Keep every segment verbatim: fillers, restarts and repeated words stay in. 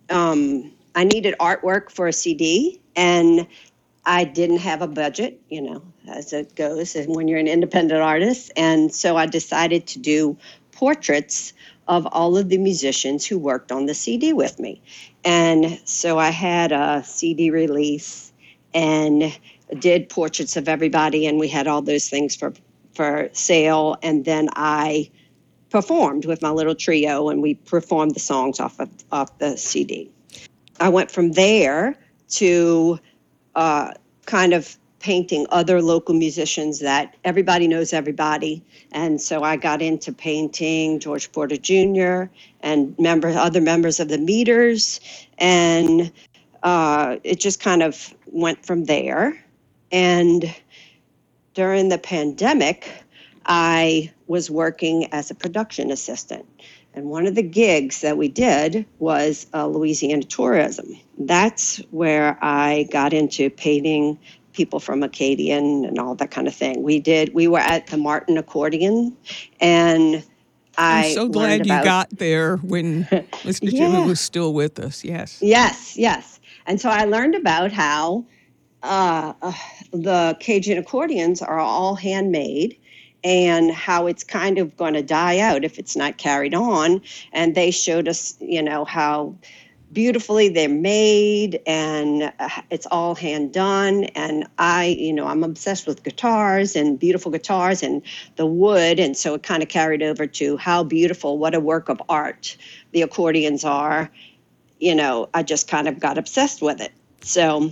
um, I needed artwork for a C D, and I didn't have a budget, you know, as it goes, and when you're an independent artist. And so I decided to do portraits of all of the musicians who worked on the C D with me. And so I had a C D release and did portraits of everybody, and we had all those things for for sale. And then I performed with my little trio, and we performed the songs off of off the C D. I went from there to uh, kind of painting other local musicians that everybody knows everybody. And so I got into painting George Porter Junior and member, other members of the Meters. And uh, it just kind of went from there. And during the pandemic, I was working as a production assistant. And one of the gigs that we did was uh, Louisiana tourism. That's where I got into painting people from Acadian and all that kind of thing. We did, we were at the Martin Accordion, and I'm I so learned glad you about, got there when Mister Jimmy yeah, was still with us. Yes. yes, yes. And so I learned about how uh, uh, the Cajun accordions are all handmade, and how it's kind of going to die out if it's not carried on. And they showed us, you know, how beautifully they're made, and uh, it's all hand done. And I, you know, I'm obsessed with guitars and beautiful guitars and the wood. And so it kind of carried over to how beautiful, what a work of art the accordions are. You know, I just kind of got obsessed with it. So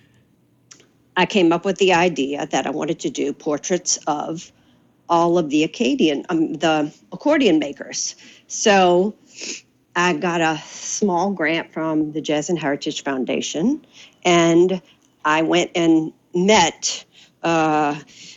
I came up with the idea that I wanted to do portraits of all of the Acadian, um, the accordion makers. So I got a small grant from the Jazz and Heritage Foundation, and I went and met uh,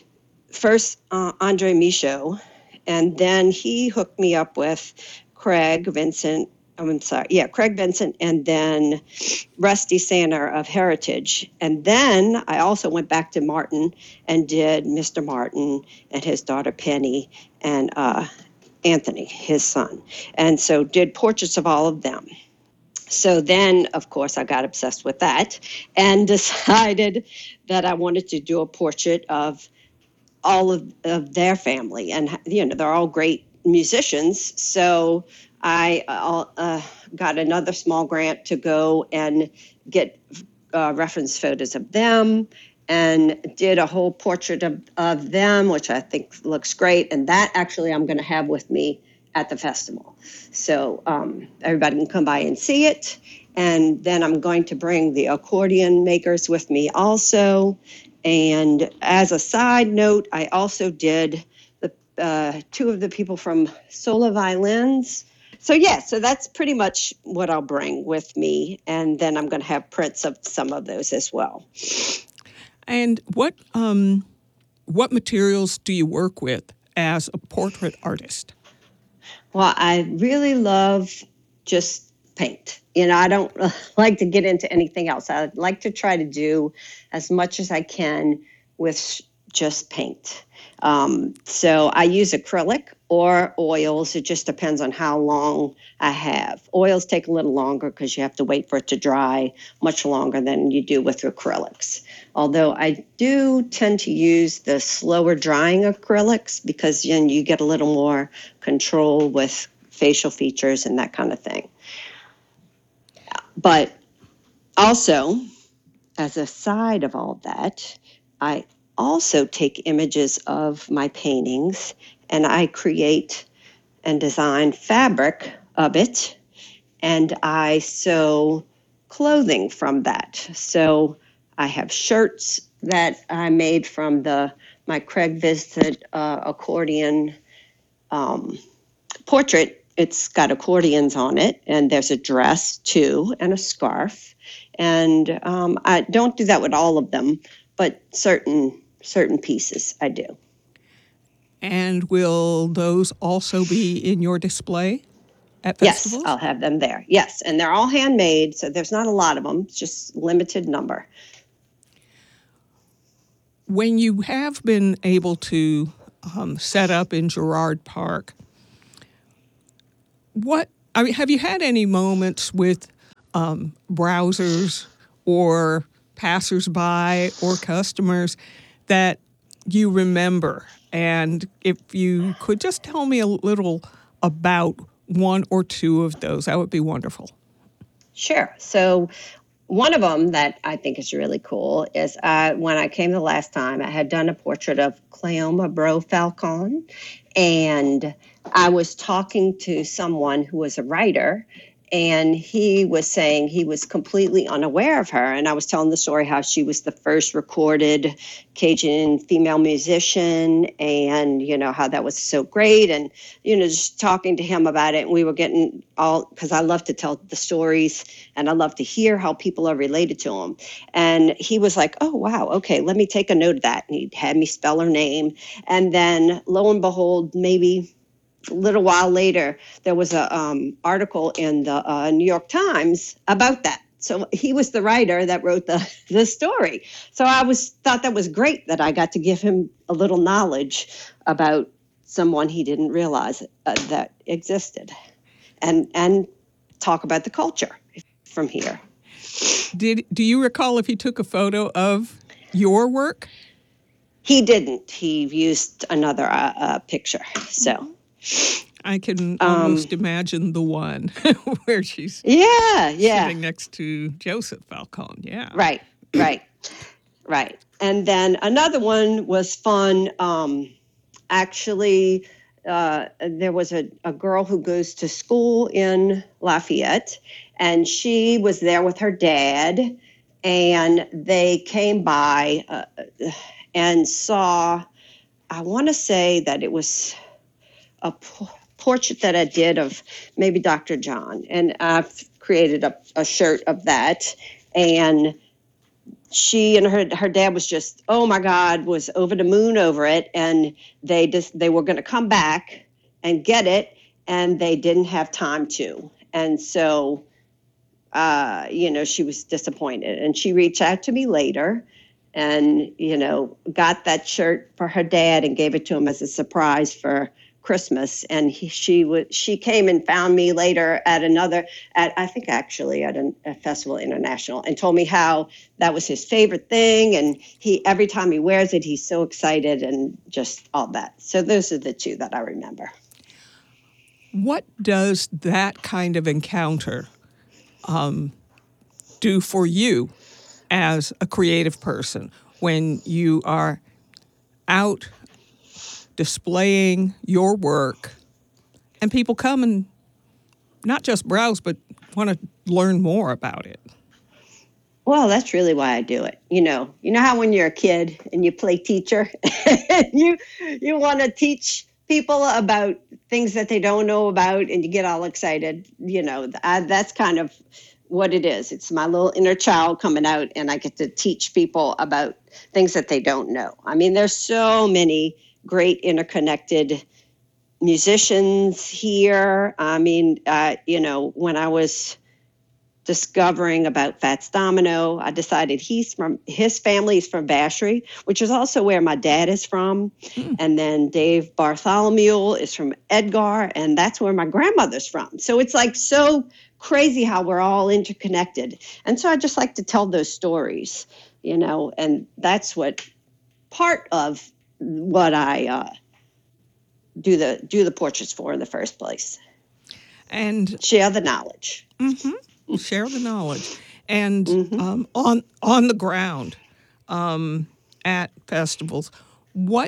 first uh, Andre Michaud, and then he hooked me up with Craig Vincent. I'm sorry, yeah, Craig Vincent, and then Rusty Sander of Heritage. And then I also went back to Martin and did Mister Martin and his daughter Penny and uh, Anthony, his son. And so did portraits of all of them. So then, of course, I got obsessed with that and decided that I wanted to do a portrait of all of, of their family. And, you know, they're all great musicians. So I uh, uh, got another small grant to go and get uh, reference photos of them, and did a whole portrait of, of them, which I think looks great. And that actually I'm going to have with me at the festival. So um, everybody can come by and see it. And then I'm going to bring the accordion makers with me also. And as a side note, I also did the uh, two of the people from Sola Violins. So yeah, so that's pretty much what I'll bring with me. And then I'm going to have prints of some of those as well. And what um, what materials do you work with as a portrait artist? Well, I really love just paint. You know, I don't like to get into anything else. I like to try to do as much as I can with just paint. Um, so I use acrylic or oils. It just depends on how long I have. Oils take a little longer because you have to wait for it to dry much longer than you do with acrylics. Although I do tend to use the slower drying acrylics because then you get a little more control with facial features and that kind of thing. But also, as a side of all that, I also take images of my paintings and I create and design fabric of it, and I sew clothing from that. So I have shirts that I made from the my Craig Vincent uh, accordion um, portrait. It's got accordions on it, and there's a dress too, and a scarf. And um, I don't do that with all of them, but certain certain pieces I do. And will those also be in your display at Yes, festivals? I'll have them there. Yes, and they're all handmade, so there's not a lot of them. It's just limited number. When you have been able to um, set up in Girard Park, what I mean, have you had any moments with um, browsers or passersby or customers that you remember? And if you could just tell me a little about one or two of those, that would be wonderful. Sure. So one of them that I think is really cool is uh, when I came the last time, I had done a portrait of Cleoma Bro Falcon, and I was talking to someone who was a writer, and he was saying he was completely unaware of her. And I was telling the story how she was the first recorded Cajun female musician, and, you know, how that was so great. And, you know, just talking to him about it. And we were getting all, because I love to tell the stories and I love to hear how people are related to them. And he was like, oh, wow, okay, let me take a note of that. And he had me spell her name. And then lo and behold, maybe a little while later, there was a um, article in the uh, New York Times about that. So he was the writer that wrote the, the story. So I was thought that was great that I got to give him a little knowledge about someone he didn't realize uh, that existed, and and talk about the culture from here. Did do you recall if he took a photo of your work? He didn't. He used another uh, uh, picture. So. I can Um, almost imagine the one where she's Yeah, yeah. sitting next to Joseph Falcon. Yeah. Right, right, right. And then another one was fun. Um, actually, uh, there was a, a girl who goes to school in Lafayette, and she was there with her dad, and they came by uh, and saw, I want to say that it was a po- portrait that I did of maybe Doctor John, and I've created a, a shirt of that. And she and her her dad was just, oh my God, was over the moon over it. And they just they were going to come back and get it, and they didn't have time to. And so, uh, you know, she was disappointed, and she reached out to me later. And, you know, got that shirt for her dad and gave it to him as a surprise for Christmas. And he, she would she came and found me later at another at I think actually at a, a Festival International, and told me how that was his favorite thing, and he every time he wears it he's so excited and just all that. So those are the two that I remember. What does that kind of encounter um, do for you as a creative person when you are out displaying your work and people come and not just browse but want to learn more about it? Well, that's really why I do it. You know, you know how when you're a kid and you play teacher, and you you want to teach people about things that they don't know about, and you get all excited. You know, I, that's kind of what it is. It's my little inner child coming out, and I get to teach people about things that they don't know. I mean, there's so many great interconnected musicians here. I mean, uh, you know, when I was discovering about Fats Domino, I decided he's from his family is from Vacherie, which is also where my dad is from. Mm. And then Dave Bartholomew is from Edgar, and that's where my grandmother's from. So it's like so crazy how we're all interconnected. And so I just like to tell those stories, you know, and that's what part of what I uh, do the do the portraits for in the first place. And share the knowledge. Mm-hmm. Share the knowledge. And mm-hmm. um, on on the ground um, at festivals, what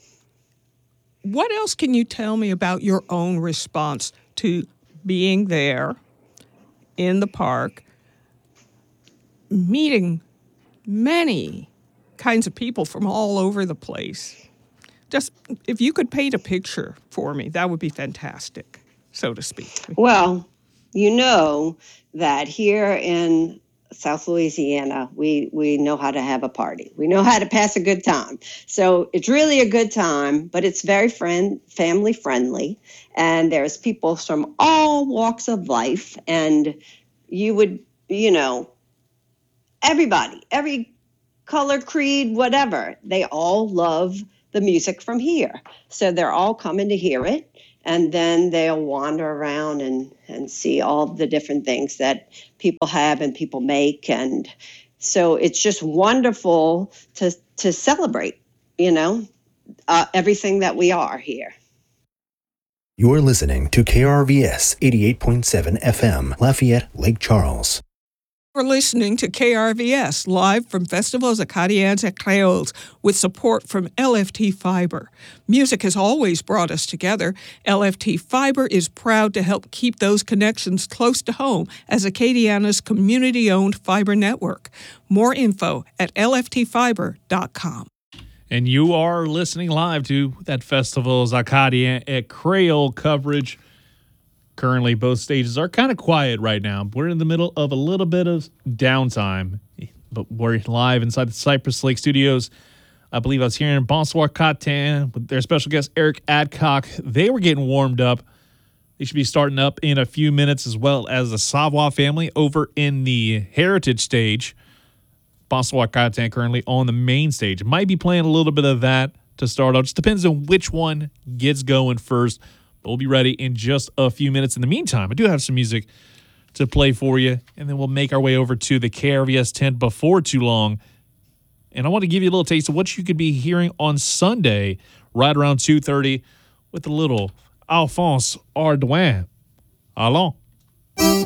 what else can you tell me about your own response to being there in the park, meeting many kinds of people from all over the place? Just if you could paint a picture for me, that would be fantastic, so to speak. Well, you know that here in South Louisiana, we, we know how to have a party. We know how to pass a good time. So it's really a good time, but it's very friend, family friendly. And there's people from all walks of life. And you would, you know, everybody, every color, creed, whatever, they all love the music from here. So they're all coming to hear it. and then they'll wander around and, and see all the different things that people have and people make. And so it's just wonderful to, to celebrate, you know, uh, everything that we are here. You're listening to K R V S eighty-eight point seven F M, Lafayette, Lake Charles. We're listening to K R V S live from Festivals Acadiens et Créoles with support from L F T Fiber. Music has always brought us together. L F T Fiber is proud to help keep those connections close to home as Acadiana's community-owned fiber network. More info at L F T fiber dot com. And you are listening live to that Festivals Acadiens et Créoles coverage. Currently, both stages are kind of quiet right now. We're in the middle of a little bit of downtime, but we're live inside the Cypress Lake Studios. I believe I was hearing Bonsoir Catin with their special guest, Eric Adcock. They were getting warmed up. They should be starting up in a few minutes, as well as the Savoie family over in the Heritage stage. Bonsoir Catin currently on the main stage. Might be playing a little bit of that to start out. Just depends on which one gets going first. But we'll be ready in just a few minutes. In the meantime, I do have some music to play for you, and then we'll make our way over to the K R V S tent before too long. And I want to give you a little taste of what you could be hearing on Sunday right around two thirty with a little Alphonse Ardouin. Allons.